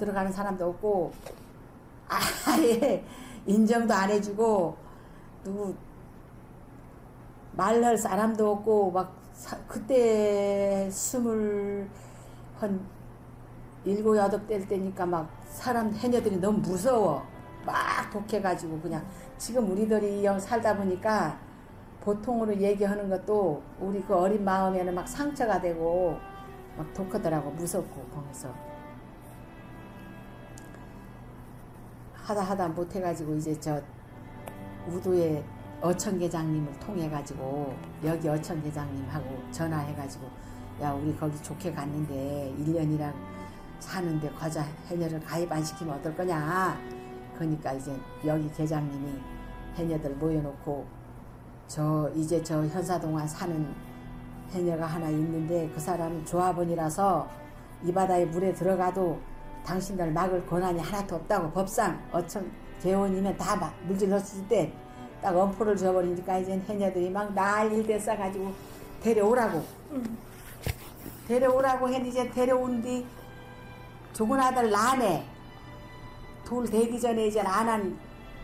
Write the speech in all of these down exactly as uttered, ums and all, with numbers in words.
들어가는 사람도 없고 아예 인정도 안 해주고 누구 말할 사람도 없고 막 사, 그때 스물 한 일곱 여덟 될 때니까 막 사람 해녀들이 너무 무서워 막 독해가지고 그냥 지금 우리들이 영 살다 보니까 보통으로 얘기하는 것도 우리 그 어린 마음에는 막 상처가 되고 막 독하더라고 무섭고 거기서 하다 하다 못해가지고 이제 저 우도의 어청계장님을 통해가지고 여기 어청계장님하고 전화해가지고 야 우리 거기 좋게 갔는데 일 년이랑 사는데 과자 해녀를 가입 안 시키면 어떨 거냐 그러니까 이제 여기 계장님이 해녀들 모여놓고 저 이제 저 현사동안 사는 해녀가 하나 있는데 그 사람은 조합원이라서 이 바다에 물에 들어가도 당신들 막을 권한이 하나도 없다고 법상 어청 개원이면 다 물질렀을 때 딱 엄포를 줘버리니까 이제 해녀들이 막 난리를 됐어가지고 데려오라고 응. 데려오라고 했는데 이제 데려온 뒤 조근 아들 난에 돌 되기 전에 이제 안한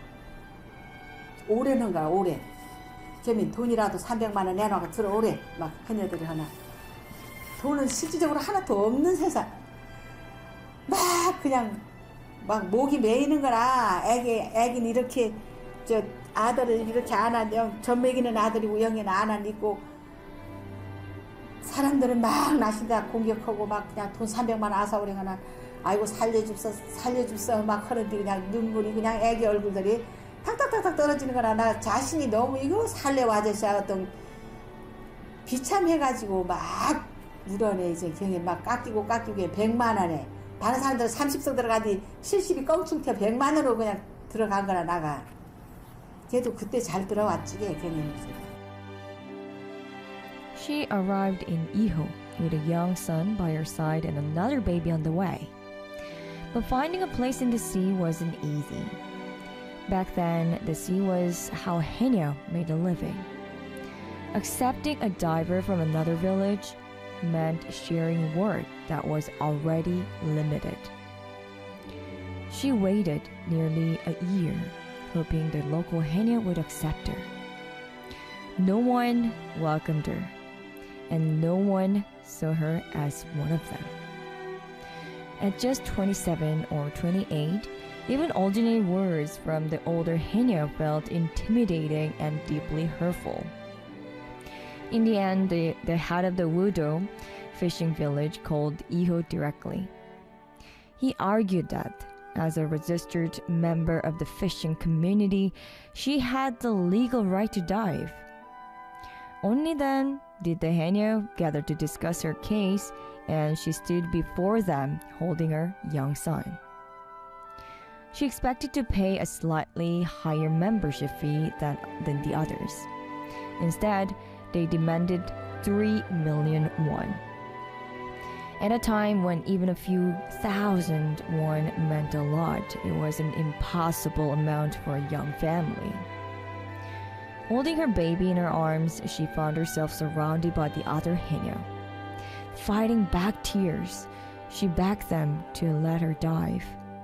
올해는가 올해 걔는 돈이라도 삼백만 원 내놔가 들어오래 막 해녀들이 하나 돈은 실질적으로 하나도 없는 세상 막 그냥 막 목이 메이는 거라 애기 애기는 이렇게 저 아들을 이렇게 안한 영 전매기는 아들이고 영애는 안한 있고 사람들은 막 나신다 공격하고 막 그냥 돈 삼백만 원 아사오래가나 아이고 살려줍서 살려줍서 막 하는데 그냥 눈물이 그냥 애기 얼굴들이 탁탁탁탁 떨어지는 거라 나 자신이 너무 이거 살래와 아저씨야 어떤 비참해가지고 막 울어내 이제 경에 막 깎이고 깎이고 백만 원에 다른 사람들은 삼십석 들어가디 칠십이 껑충 튀어 백만 원으로 그냥 들어간 거라 나가 걔도 그때 잘 들어왔지 걔는 이제. She arrived in Iho with a young son by her side and another baby on the way. But finding a place in the sea wasn't easy. Back then, the sea was how 해녀 made a living. Accepting a diver from another village meant sharing work that was already limited. She waited nearly a year, hoping the local 해녀 would accept her. No one welcomed her, and no one saw her as one of them. At just twenty-seven or twenty-eight, even ordinary words from the older 해녀 felt intimidating and deeply hurtful. In the end, the, the head of the Wudo fishing village called Iho directly. He argued that, as a registered member of the fishing community, she had the legal right to dive. Only then did the 해녀 gather to discuss her case, and she stood before them holding her young son. She expected to pay a slightly higher membership fee than, than the others. Instead, they demanded three million won. At a time when even a few thousand won meant a lot, it was an impossible amount for a young family. Holding her baby in her arms, she found herself surrounded by the other 해녀. Fighting back tears, she begged them to let her dive.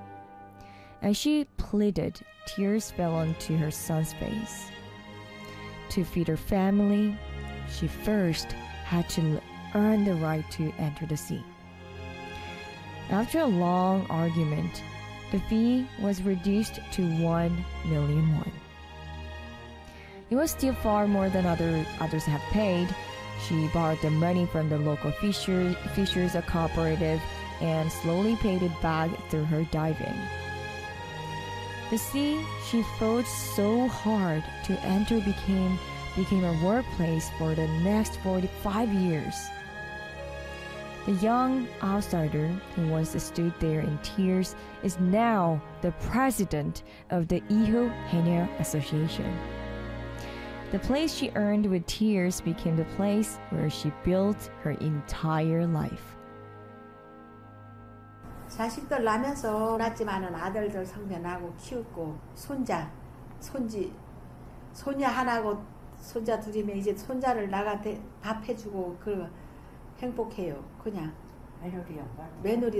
As she pleaded, tears fell onto her son's face. To feed her family, she first had to earn the right to enter the sea. After a long argument, the fee was reduced to one million won. It was still far more than other, others had paid. She borrowed the money from the local fisher, fishers cooperative and slowly paid it back through her diving. The sea she fought so hard to enter became, became a workplace for the next forty-five years. The young outsider who once stood there in tears is now the president of the Iho 해녀 Association. The place she earned with tears became the place where she built her entire life. 자식들 낳으면서 낳았지만은 아들들 성년하고 키웠고 손자, 손지, 손녀 하나고 손자 둘이면 이제 손자를 나가 밥 해주고 그 행복해요. 그냥 며느리요. 며느리